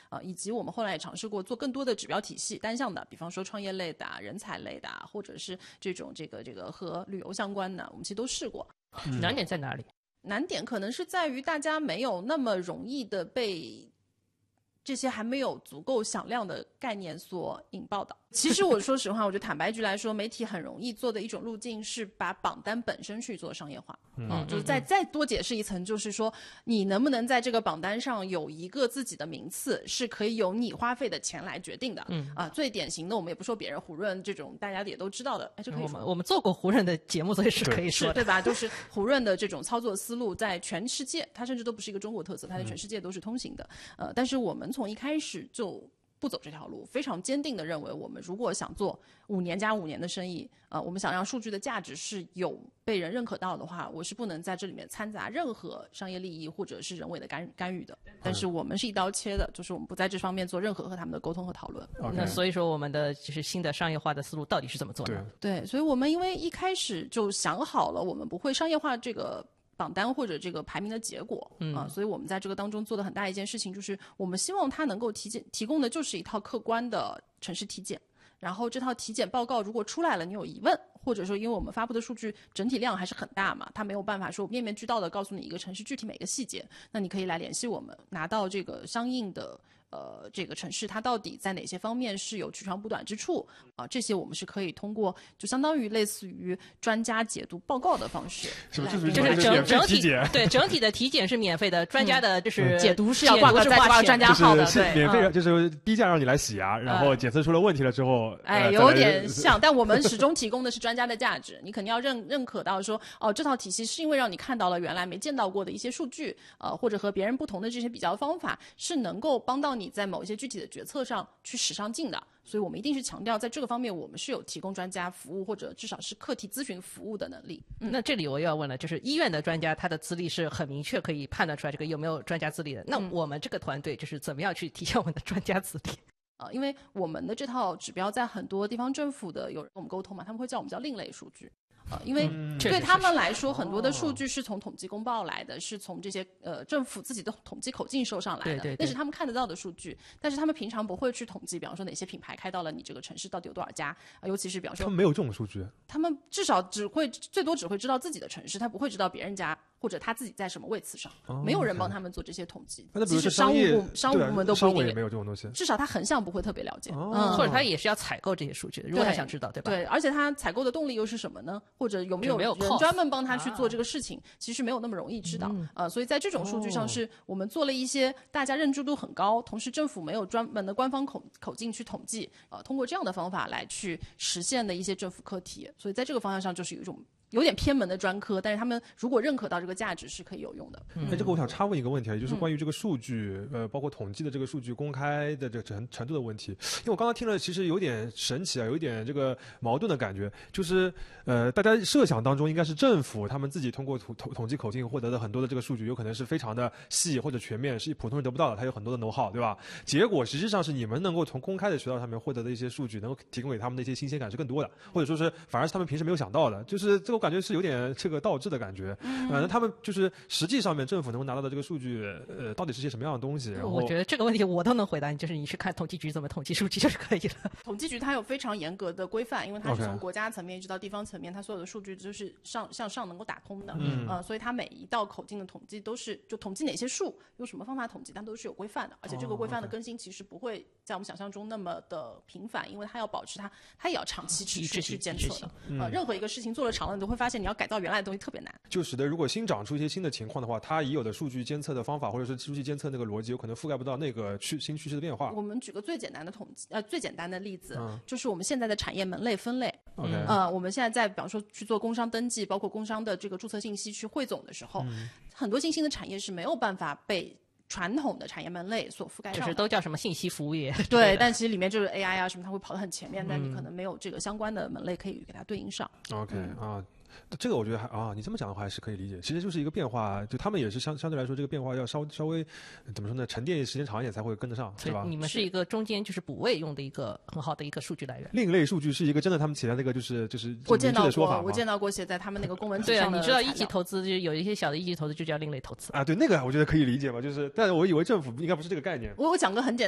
以及我们后来也尝试过做更多的指标体系单项的，比方说创业类的、人才类的，或者是这种这个和旅游相关的，我们其实都试过。 难点在哪里？ 难点可能是在于大家没有那么容易的被这些还没有足够响亮的概念所引爆的。其实我说实话，我觉得坦白句来说，媒体很容易做的一种路径是把榜单本身去做商业化。就是再多解释一层，就是说你能不能在这个榜单上有一个自己的名次，是可以由你花费的钱来决定的。最典型的，我们也不说别人，胡润这种大家也都知道的，这可以说我们做过胡润的节目，所以是可以说的， 对吧？就是胡润的这种操作思路，在全世界，它甚至都不是一个中国特色，它在全世界都是通行的。但是我们从一开始就不走这条路，非常坚定地认为，我们如果想做5年加5年的生意，我们想让数据的价值是有被人认可到的话，我是不能在这里面掺杂任何商业利益或者是人为的干预的。但是我们是一刀切的，就是我们不在这方面做任何和他们的沟通和讨论。 那所以说，我们的就是新的商业化的思路到底是怎么做的？ 对，所以我们因为一开始就想好了，我们不会商业化这个榜单或者这个排名的结果，所以我们在这个当中做的很大一件事情，就是我们希望它能够提供的就是一套客观的城市体检，然后这套体检报告如果出来了，你有疑问，或者说因为我们发布的数据整体量还是很大嘛，它没有办法说面面俱到的告诉你一个城市具体每个细节，那你可以来联系我们，拿到这个相应的这个城市它到底在哪些方面是有取长补短之处这些我们是可以通过就相当于类似于专家解读报告的方式， 就是整体的体检是免费的，专家的就是解读是要挂专家号的， 对，免费就是低价让你来洗牙，然后检测出了问题了之后， 有点像，但我们始终提供的是专家的价值，你肯定要认可到说，这套体系是因为让你看到了原来没见到过的一些数据，或者和别人不同的这些比较方法，是能够帮到你在某一些具体的决策上去使上劲的。所以我们一定是强调在这个方面我们是有提供专家服务或者至少是课题咨询服务的能力。 那这里我又要问了，就是医院的专家他的资历是很明确可以判断出来这个有没有专家资历的，那我们这个团队就是怎么样去体现我们的专家资历？ 因为我们的这套指标在很多地方政府的有人跟我们沟通嘛，他们会叫我们叫另类数据。因为对他们来说，很多的数据是从统计公报来的，是从这些政府自己的统计口径收上来的，那是他们看得到的数据。但是他们平常不会去统计，比方说哪些品牌开到了你这个城市到底有多少家，尤其是比方说他们没有这种数据， 他们至少最多只会知道自己的城市，他不会知道别人家或者他自自己在什么位次上，没有人帮他们做这些统计。 那比如说商务部门都不一定也没有这种东西， 至少他横向不会特别了解， 或者他也是要采购这些数据的，如果他想知道，对吧？ 对，而且他采购的动力又是什么呢？或者有没有人专门帮他去做这个事情？其实没有那么容易知道所以在这种数据上，是我们做了一些大家认知度很高，同时政府没有专门的官方口径去统计，通过这样的方法来去实现的一些政府课题。所以在这个方向上，就是有一种有点偏门的专科，但是他们如果认可到这个价值是可以有用的。 这个我想插问一个问题，也就是关于这个数据，包括统计的这个数据公开的这个程度的问题。因为我刚刚听了，其实有点神奇啊，有一点这个矛盾的感觉，就是大家设想当中应该是政府他们自己通过统计口径获得的很多的这个数据，有可能是非常的细或者全面，是普通人得不到的，它有很多的 know-how， 对吧？结果实际上是你们能够从公开的渠道上面获得的一些数据，能够提供给他们的一些新鲜感是更多的，或者说是反而是他们平时没有想到的，就是这个。我感觉是有点这个倒置的感觉，那他们就是实际上面政府能够拿到的这个数据，到底是些什么样的东西？然后我觉得这个问题我都能回答，就是你去看统计局怎么统计数据就是可以了。 统计局它有非常严格的规范，因为它是从国家层面一直到地方层面，它所有的数据就是向上能够打通的，所以它每一道口径的统计都是就统计哪些数，用什么方法统计，它都是有规范的，而且这个规范的更新其实不会在我们想象中那么的频繁，因为它要保持它也要长期持续去监测的，任何一个事情做了长了，你都会发现你要改造原来的东西特别难， 就使得如果新长出一些新的情况的话，它已有的数据监测的方法或者是数据监测那个逻辑有可能覆盖不到那个新趋势的变化。 我们举个最简单的最简单的例子，就是我们现在的产业门类分类。我们现在在比方说去做工商登记，包括工商的这个注册信息去汇总的时候，很多新兴的产业是没有办法被传统的产业门类所覆盖上的， 就是都叫什么信息服务业。 对，但其实里面就是 AI 啊什么，它会跑得很前面，但你可能没有这个相关的门类可以给它对应上。 OK 这个我觉得你这么讲的话还是可以理解，其实就是一个变化，就他们也是相对来说这个变化要稍微怎么说呢，沉淀时间长一点才会跟得上，对吧？ 你们是一个中间就是补位用的一个很好的一个数据来源。 另类数据是一个真的他们起来那个就是我见到说法， 我见到过写在他们那个公文纸上的。 对啊，你知道一级投资就有一些小的一级投资就叫另类投资啊，对，那个我觉得可以理解嘛，就是但是我以为政府应该不是这个概念。 我讲个很简单